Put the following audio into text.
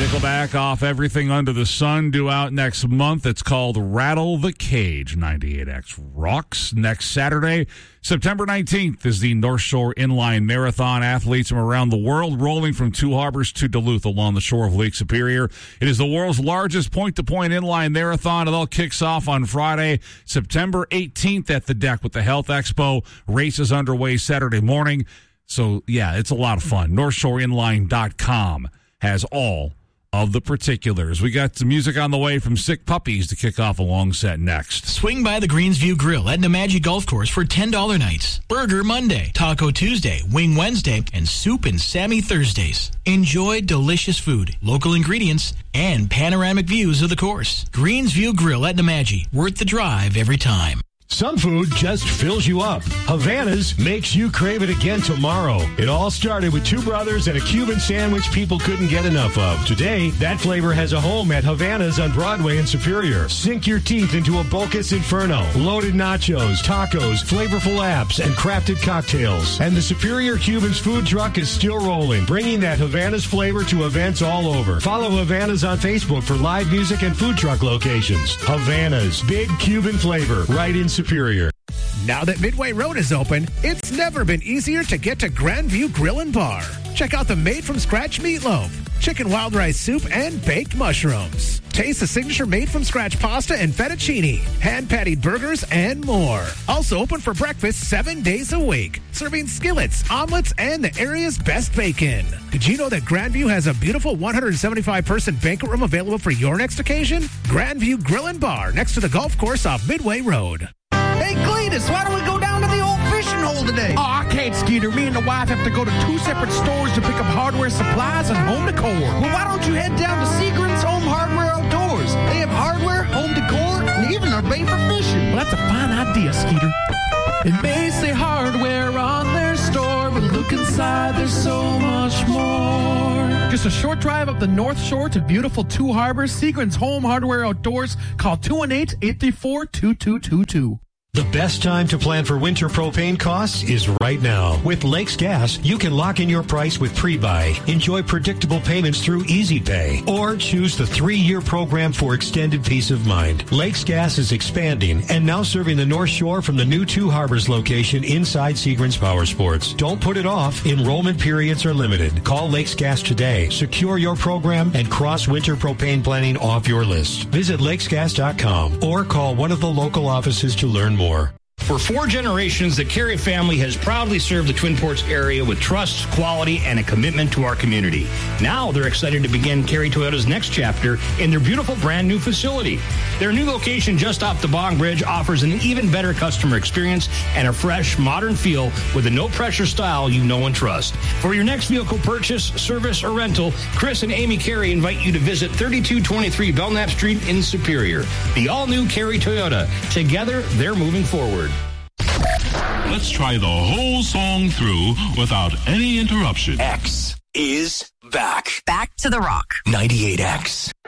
Nickelback off Everything Under the Sun, due out next month. It's called Rattle the Cage. 98X rocks. Next Saturday, September 19th, is the North Shore Inline Marathon. Athletes from around the world rolling from Two Harbors to Duluth along the shore of Lake Superior. It is the world's largest point-to-point inline marathon. It all kicks off on Friday, September 18th at the deck with the Health Expo. Races underway Saturday morning. So, yeah, it's a lot of fun. NorthShoreInline.com has all of the particulars. We got some music on the way from Sick Puppies to kick off a long set next. Swing by the Greensview Grill at Nemadji Golf Course for $10 nights. Burger Monday, Taco Tuesday, Wing Wednesday, and Soup and Sammy Thursdays. Enjoy delicious food, local ingredients, and panoramic views of the course. Greensview Grill at Nemadji. Worth the drive every time. Some food just fills you up. Havana's makes you crave it again tomorrow. It all started with two brothers and a Cuban sandwich people couldn't get enough of. Today, that flavor has a home at Havana's on Broadway in Superior. Sink your teeth into a Bocas Inferno, loaded nachos, tacos, flavorful apps, and crafted cocktails. And the Superior Cubans food truck is still rolling, bringing that Havana's flavor to events all over. Follow Havana's on Facebook for live music and food truck locations. Havana's, big Cuban flavor, right in Superior. Now that Midway Road is open, it's never been easier to get to Grandview Grill and Bar. Check out the made-from-scratch meatloaf, chicken wild rice soup, and baked mushrooms. Taste the signature made-from-scratch pasta and fettuccine, hand-patted burgers, and more. Also open for breakfast 7 days a week, serving skillets, omelets, and the area's best bacon. Did you know that Grandview has a beautiful 175-person banquet room available for your next occasion? Grandview Grill and Bar, next to the golf course off Midway Road. Hey, Cletus, why don't we go down to the old fishing hole today? Oh, I can't, Skeeter. Me and the wife have to go to two separate stores to pick up hardware supplies and home decor. Well, why don't you head down to Seagram's Home Hardware Outdoors? They have hardware, home decor, and even are bait for fishing. Well, that's a fine idea, Skeeter. It may say hardware on their store, but look inside, there's so much more. Just a short drive up the North Shore to beautiful Two Harbors. Seagram's Home Hardware Outdoors. Call 218-834-2222. The best time to plan for winter propane costs is right now. With Lakes Gas, you can lock in your price with pre-buy, enjoy predictable payments through Easy Pay, or choose the 3-year program for extended peace of mind. Lakes Gas is expanding and now serving the North Shore from the new Two Harbors location inside Seagram's Power Sports. Don't put it off. Enrollment periods are limited. Call Lakes Gas today. Secure your program and cross winter propane planning off your list. Visit lakesgas.com or call one of the local offices to learn more. For 4 generations, the Carey family has proudly served the Twin Ports area with trust, quality, and a commitment to our community. Now they're excited to begin Carey Toyota's next chapter in their beautiful brand new facility. Their new location just off the Bong Bridge offers an even better customer experience and a fresh, modern feel with a no-pressure style you know and trust. For your next vehicle purchase, service, or rental, Chris and Amy Carey invite you to visit 3223 Belknap Street in Superior. The all-new Carey Toyota. Together, they're moving forward. Let's try the whole song through without any interruption. X is back. Back to the rock. 98X.